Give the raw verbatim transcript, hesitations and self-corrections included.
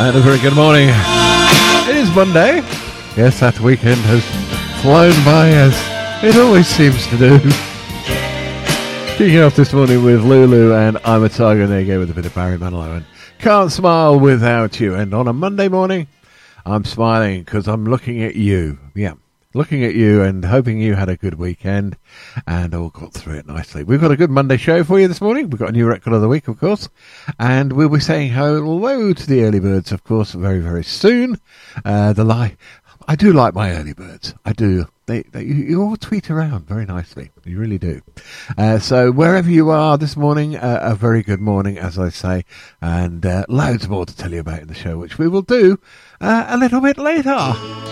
And a very good morning. It is Monday. Yes, that weekend has flown by as it always seems to do. Kicking off this morning with Lulu and I'm a Tiger. And there you go with a bit of Barry Manilow and Can't Smile Without You. And on a Monday morning, I'm smiling because I'm looking at you. Yeah, looking at you and hoping you had a good weekend and all got through it nicely. We've got a good Monday show for you this morning. We've got a new record of the week, of course. And we'll be saying hello to the early birds, of course, very, very soon. Uh, the lie. I do like my early birds. I do. They, they, you, you all tweet around very nicely. You really do. Uh, so wherever you are this morning, uh, a very good morning, as I say, and uh, loads more to tell you about in the show, which we will do uh, a little bit later.